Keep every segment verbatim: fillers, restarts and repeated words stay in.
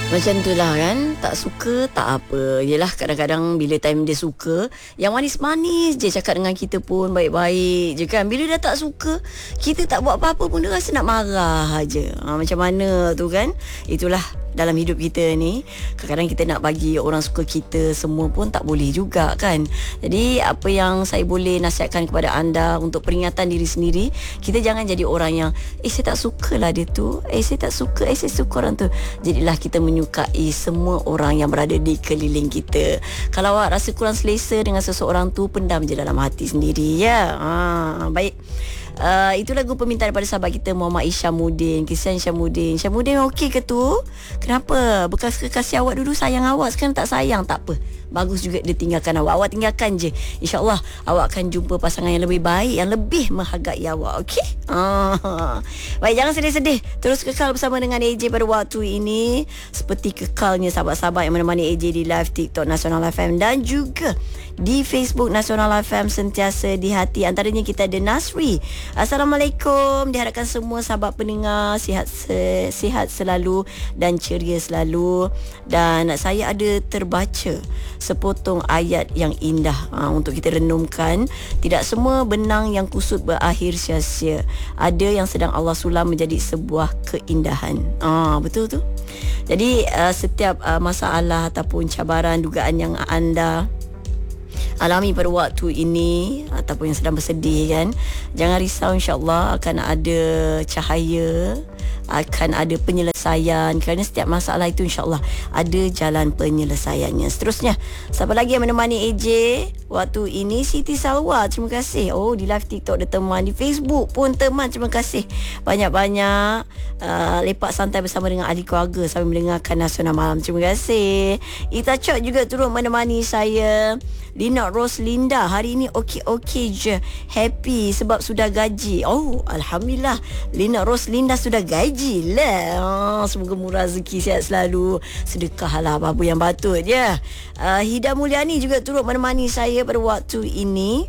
Macam tu lah kan. Tak suka tak apa. Yelah kadang-kadang bila time dia suka, yang manis-manis je cakap dengan kita pun, baik-baik je kan. Bila dah tak suka, kita tak buat apa-apa pun dia rasa nak marah aje. Ha, macam mana tu kan. Itulah dalam hidup kita ni, kadang-kadang kita nak bagi orang suka kita semua pun tak boleh juga kan. Jadi apa yang saya boleh nasihatkan kepada anda untuk peringatan diri sendiri, kita jangan jadi orang yang eh saya tak suka lah dia tu, eh saya tak suka, eh saya suka orang tu. Jadilah kita menyukai semua orang yang berada di keliling kita. Kalau awak rasa kurang selesa dengan seseorang tu, pendam je dalam hati sendiri ya. Ha, baik. Uh, itu lagu permintaan daripada sahabat kita Muhammad Isyamuddin. Kesian Isyamuddin. Isyamuddin okey ke tu? Kenapa? Bekas kekasih awak dulu sayang awak, sekarang tak sayang. Tak apa, bagus juga dia tinggalkan awak. Awak tinggalkan je. InsyaAllah awak akan jumpa pasangan yang lebih baik, yang lebih menghargai awak. Okey? Ah. Baik, jangan sedih-sedih. Terus kekal bersama dengan A J pada waktu ini, seperti kekalnya sahabat-sahabat yang menemani A J di live TikTok Nasional F M dan juga di Facebook Nasional F M, sentiasa di hati. Antaranya kita ada Nasri. Assalamualaikum. Diharapkan semua sahabat pendengar sihat se- sihat selalu dan ceria selalu. Dan saya ada terbaca sepotong ayat yang indah ha, untuk kita renungkan. Tidak semua benang yang kusut berakhir sia-sia. Ada yang sedang Allah sulam menjadi sebuah keindahan. Ah, betul tu. Jadi uh, setiap uh, masalah ataupun cabaran, dugaan yang anda alami pada waktu ini ataupun yang sedang bersedih kan, jangan risau, insya-Allah akan ada cahaya, akan ada penyelesaian, kerana setiap masalah itu insya-Allah ada jalan penyelesaiannya. Seterusnya, siapa lagi yang menemani A J waktu ini? Siti Salwa, terima kasih. Oh, di live TikTok ada teman, di Facebook pun teman, terima kasih banyak-banyak. Uh, lepak santai bersama dengan ahli keluarga sambil mendengarkan Nasional Malam, terima kasih. Ita Chok juga turut menemani saya. Lina Roslinda, hari ini okey-okey je, happy sebab sudah gaji. Oh, Alhamdulillah, Lina Roslinda sudah gaji lah. Oh, semoga murah rezeki, sihat selalu, sedekah lah apa-apa yang patut ya. uh, Hida Mulyani juga turut menemani saya pada waktu ini.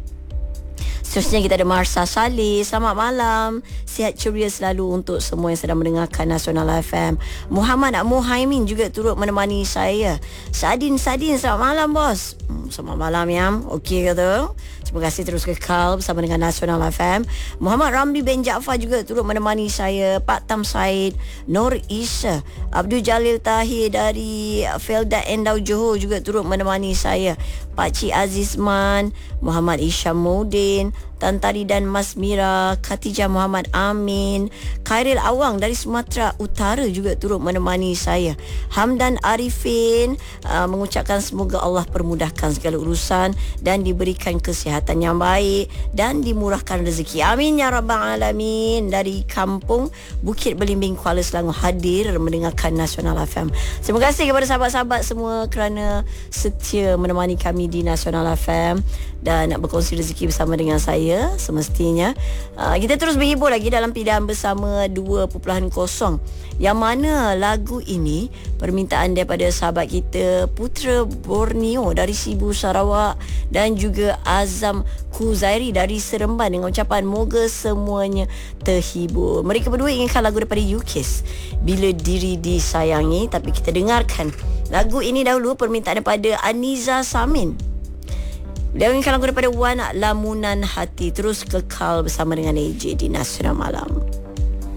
Seterusnya kita ada Marsa Saleh. Selamat malam, sihat ceria selalu untuk semua yang sedang mendengarkan Nasional F M. Muhammad Muhaimin juga turut menemani saya. Sadin Sadin, selamat malam bos. hmm, Selamat malam ya. Okey ke tu? Terima kasih, terus kekal bersama dengan Nasional F M. Muhammad Ramli bin Jaafar juga turut menemani saya. Pak Tam Said, Nur Isa, Abdul Jalil Tahir dari Felda Endau Johor juga turut menemani saya. Pak Cik Azizman, Muhammad Isyamuddin, Tan Tari dan Mas Mira, Khatijah Muhammad Amin, Khairil Awang dari Sumatera Utara juga turut menemani saya. Hamdan Arifin uh, mengucapkan semoga Allah permudahkan segala urusan dan diberikan kesihatan yang baik dan dimurahkan rezeki. Amin ya rabbal alamin. Dari kampung Bukit Belimbing, Kuala Selangor hadir mendengarkan Nasional F M. Terima kasih kepada sahabat-sahabat semua kerana setia menemani kami di Nasional F M dan nak berkongsi rezeki bersama dengan saya semestinya. Uh, kita terus berhibur lagi dalam pilihan bersama dua titik kosong, yang mana lagu ini permintaan daripada sahabat kita Putra Borneo dari Sibu Sarawak dan juga Azam Kuzairi dari Seremban, dengan ucapan moga semuanya terhibur. Mereka berdua inginkan lagu daripada U K I S, Bila Diri Disayangi, tapi kita dengarkan lagu ini dahulu, permintaan daripada Aniza Samin. Dia inginkan lagu daripada Wan Lamunan Hati. Terus kekal bersama dengan A J di Nasional Malam.